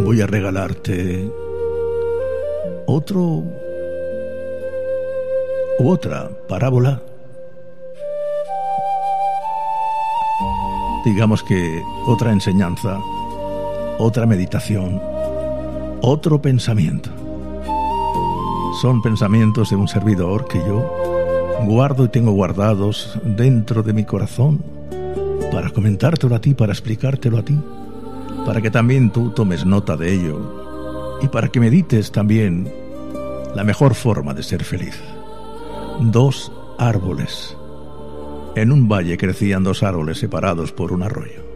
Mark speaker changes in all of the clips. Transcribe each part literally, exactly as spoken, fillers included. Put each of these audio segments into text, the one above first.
Speaker 1: voy a regalarte otro u otra parábola. Digamos que otra enseñanza, otra meditación, otro pensamiento. Son pensamientos de un servidor que yo guardo y tengo guardados dentro de mi corazón para comentártelo a ti, para explicártelo a ti, para que también tú tomes nota de ello y para que medites también la mejor forma de ser feliz. Dos árboles. En un valle crecían dos árboles separados por un arroyo.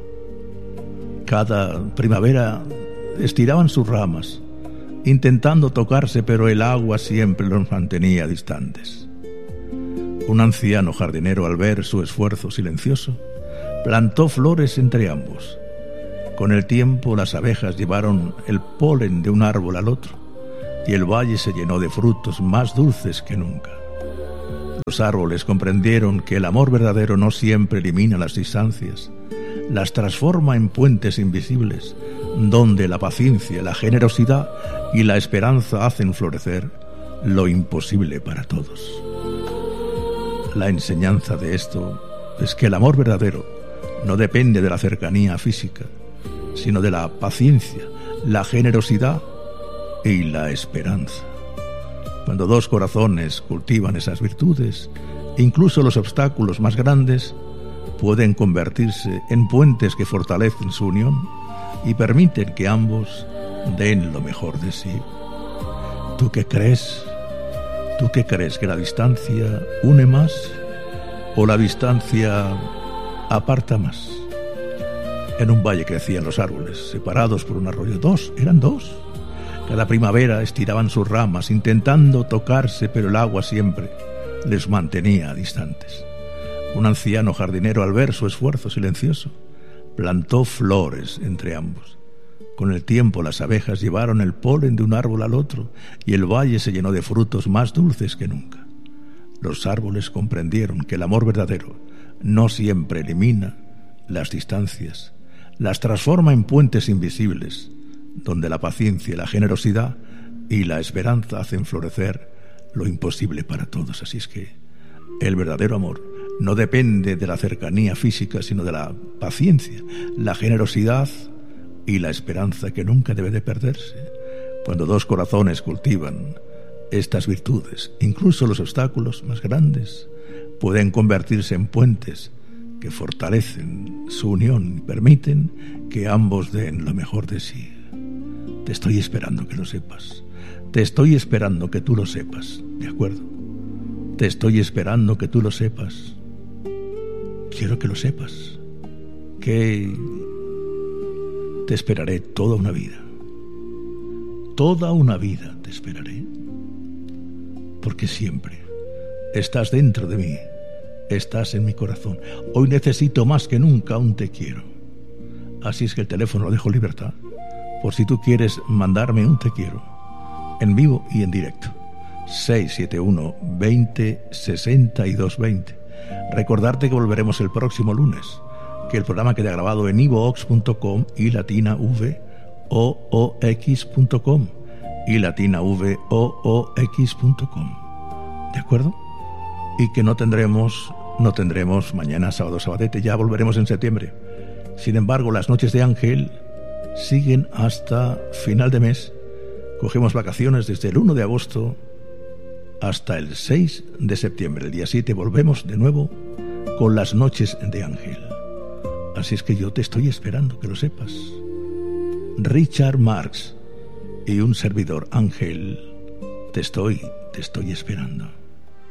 Speaker 1: Cada primavera estiraban sus ramas, intentando tocarse, pero el agua siempre los mantenía distantes. Un anciano jardinero, al ver su esfuerzo silencioso, plantó flores entre ambos. Con el tiempo las abejas llevaron el polen de un árbol al otro, y el valle se llenó de frutos más dulces que nunca. Los árboles comprendieron que el amor verdadero no siempre elimina las distancias, las transforma en puentes invisibles, donde la paciencia, la generosidad y la esperanza hacen florecer lo imposible para todos. La enseñanza de esto es que el amor verdadero no depende de la cercanía física, sino de la paciencia, la generosidad y la esperanza. Cuando dos corazones cultivan esas virtudes, incluso los obstáculos más grandes pueden convertirse en puentes que fortalecen su unión y permiten que ambos den lo mejor de sí. ¿Tú qué crees? ¿Tú qué crees? ¿Que la distancia une más o la distancia aparta más? En un valle crecían los árboles, separados por un arroyo. Dos, eran dos. Cada primavera estiraban sus ramas, intentando tocarse, pero el agua siempre les mantenía distantes. Un anciano jardinero, al ver su esfuerzo silencioso, plantó flores entre ambos. Con el tiempo las abejas llevaron el polen de un árbol al otro, y el valle se llenó de frutos más dulces que nunca. Los árboles comprendieron que el amor verdadero no siempre elimina las distancias, las transforma en puentes invisibles, donde la paciencia, la generosidad y la esperanza hacen florecer lo imposible para todos. Así es que el verdadero amor no depende de la cercanía física, sino de la paciencia, la generosidad y la esperanza, que nunca debe de perderse. Cuando dos corazones cultivan estas virtudes, incluso los obstáculos más grandes pueden convertirse en puentes que fortalecen su unión y permiten que ambos den lo mejor de sí. Te estoy esperando que lo sepas. Te estoy esperando que tú lo sepas, ¿de acuerdo? Te estoy esperando que tú lo sepas. Quiero que lo sepas. Que te esperaré toda una vida. Toda una vida te esperaré. Porque siempre estás dentro de mí. Estás en mi corazón. Hoy necesito más que nunca un te quiero. Así es que el teléfono lo dejo en libertad, por si tú quieres mandarme un te quiero, en vivo y en directo. seis siete uno, veinte, sesenta y dos veinte. Recordarte que volveremos el próximo lunes, que el programa queda grabado en ivox punto com y latinavoox punto com y latinavoox punto com. ¿De acuerdo? Y que no tendremos, no tendremos mañana sábado sabadete, ya volveremos en septiembre. Sin embargo, las noches de Ángel siguen hasta final de mes. Cogemos vacaciones desde el uno de agosto hasta el seis de septiembre. El día siete volvemos de nuevo con las noches de Ángel. Así es que yo te estoy esperando, que lo sepas. Richard Marx y un servidor, Ángel, te estoy, te estoy esperando.